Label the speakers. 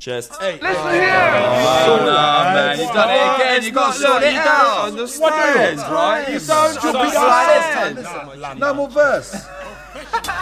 Speaker 1: Chest.
Speaker 2: Hey.
Speaker 3: Listen here.
Speaker 2: Oh, no, man, you've done it again. You've got to sort it out.
Speaker 1: Understand, right?
Speaker 2: You don't
Speaker 1: Understand.
Speaker 2: understand.
Speaker 1: No more verse.